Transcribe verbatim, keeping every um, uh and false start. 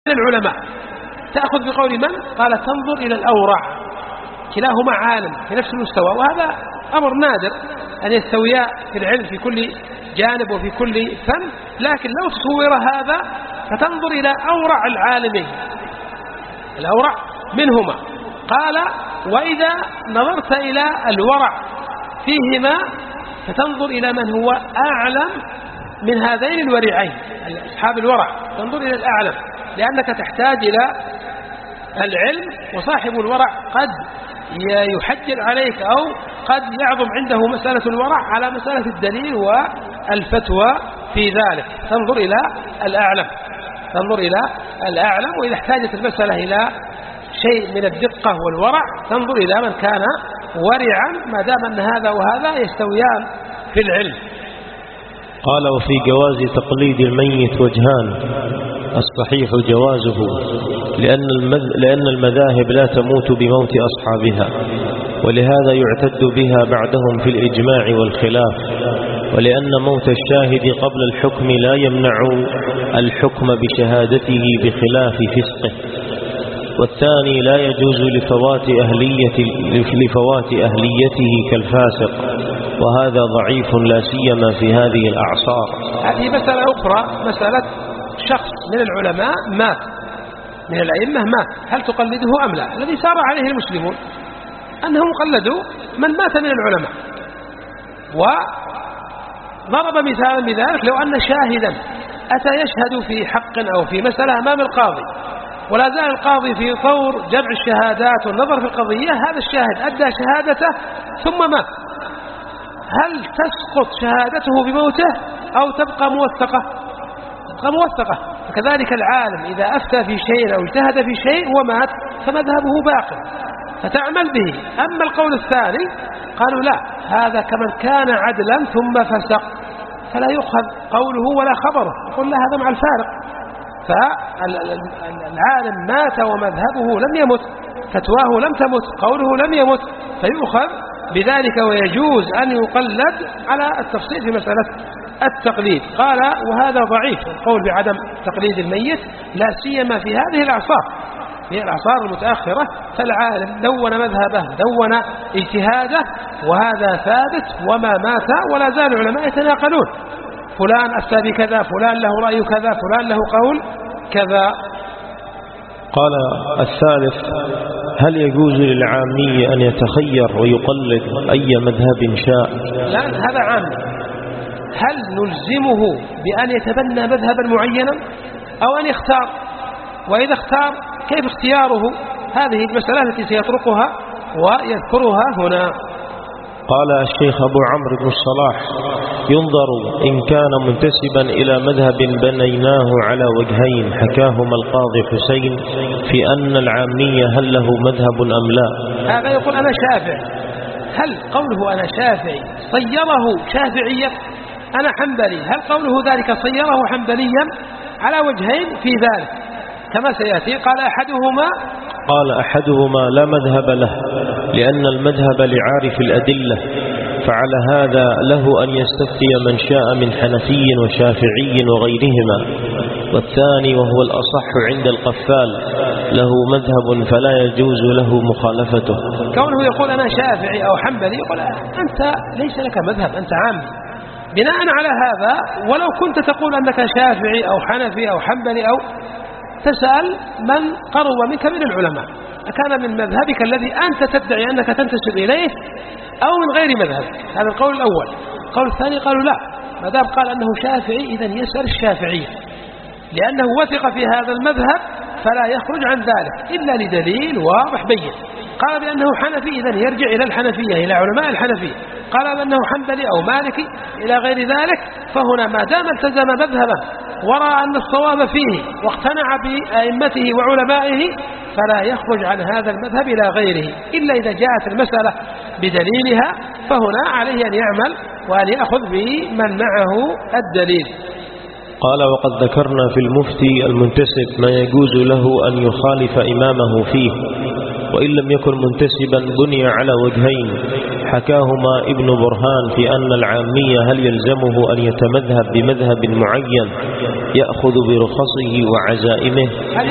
العلماء تأخذ بقول من؟ قال تنظر إلى الأورع، كلاهما عالم في نفس المستوى، وهذا أمر نادر أن يستويا في العلم في كل جانب وفي كل فن، لكن لو تصور هذا فتنظر إلى أورع العالمين، الأورع منهما. قال وإذا نظرت إلى الورع فيهما فتنظر إلى من هو أعلم من هذين الورعين، أصحاب الورع تنظر إلى الأعلم، لأنك تحتاج إلى العلم، وصاحب الورع قد يحجر عليك أو قد يعظم عنده مسألة الورع على مسألة الدليل والفتوى في ذلك. تنظر إلى الأعلم، تنظر إلى الأعلم، وإذا احتاجت المسألة إلى شيء من الدقة والورع تنظر إلى من كان ورعا، ما دام أن هذا وهذا يستويان في العلم. قال وفي جواز تقليد الميت وجهان، الصحيح جوازه لأن لأن المذاهب لا تموت بموت أصحابها، ولهذا يعتد بها بعدهم في الإجماع والخلاف، ولأن موت الشاهد قبل الحكم لا يمنع الحكم بشهادته بخلاف فسقه، والثاني لا يجوز لفوات أهلية لفوات أهليته كالفاسق، وهذا ضعيف لا سيما في هذه الأعصار. هذه مسألة أخرى، مسألة شخص من العلماء مات من الأئمة مات، هل تقلده أم لا؟ الذي سار عليه المسلمون أنهم قلدوا من مات من العلماء، وضرب مثالا بذلك لو أن شاهدا أتى يشهد في حق أو في مسألة أمام القاضي، ولا زال القاضي في طور جمع الشهادات والنظر في القضية، هذا الشاهد أدى شهادته ثم مات، هل تسقط شهادته بموته أو تبقى موثقة؟ تبقى موثقة. فكذلك العالم إذا أفتى في شيء أو اجتهد في شيء ومات فمذهبه باق فتعمل به. أما القول الثاني قالوا لا، هذا كمن كان عدلا ثم فسق فلا يؤخذ قوله ولا خبره، يقول لا هذا مع الفارق. فالعالم مات ومذهبه لم يمت، فتواه لم تمت، قوله لم يمت، فيؤخذ بذلك ويجوز أن يقلد على التفصيل في مسألة التقليد. قال وهذا ضعيف القول بعدم تقليد الميت، لا سيما في هذه الأعصار، في الأعصار المتأخرة، فالعالم دون مذهبه دون اجتهاده وهذا ثابت وما مات، ولا زال العلماء يتناقلون، فلان أفتى بكذا، فلان له رأي كذا، فلان له قول كذا. قال الثالث هل يجوز للعامي أن يتخير ويقلد أي مذهب شاء؟ لا، هذا عام. هل نلزمه بأن يتبنى مذهبا معينا أو أن يختار؟ وإذا اختار كيف اختياره؟ هذه المسألة التي سيطرقها ويذكرها هنا. قال الشيخ أبو عمرو بن الصلاح ينظر إن كان منتسبا إلى مذهب بنيناه على وجهين حكاهما القاضي حسين في أن العامية هل له مذهب أم لا. هذا يقول أنا شافعي، هل قوله أنا شافعي صيره شافعيا؟ أنا حنبلي، هل قوله ذلك صيره حنبليا؟ على وجهين في ذلك كما سيأتي. قال أحدهما قال أحدهما لا مذهب له لأن المذهب لعارف الأدلة، فعلى هذا له أن يستفتي من شاء من حنفي وشافعي وغيرهما، والثاني وهو الأصح عند القفال له مذهب فلا يجوز له مخالفته. كونه يقول أنا شافعي أو حنبلي يقول أنت ليس لك مذهب، أنت عامي. بناء على هذا ولو كنت تقول أنك شافعي أو حنفي أو حنبلي أو تسأل من قرب منك من العلماء أكان من مذهبك الذي أنت تدعي أنك تنتسب إليه أو من غير مذهب. هذا القول الأول. القول الثاني قالوا لا، ما دام قال أنه شافعي إذن يسأل الشافعية، لأنه وثق في هذا المذهب فلا يخرج عن ذلك إلا لدليل واضح بين. قال بأنه حنفي إذن يرجع إلى الحنفية، إلى علماء الحنفية. قال بأنه حنبلي أو مالكي إلى غير ذلك، فهنا ما دام التزم مذهبه ورأى أن الصواب فيه واقتنع بأئمته وعلمائه فلا يخرج عن هذا المذهب إلى غيره، إلا إذا جاءت المسألة بدليلها فهنا عليه أن يعمل وأن يأخذ بمن معه الدليل. قال وقد ذكرنا في المفتي المنتسب ما يجوز له أن يخالف إمامه فيه، وإن لم يكن منتسبا بني على وجهين حكاهما ابن برهان في أن العامية هل يلزمه أن يتمذهب بمذهب معين يأخذ برخصه وعزائمه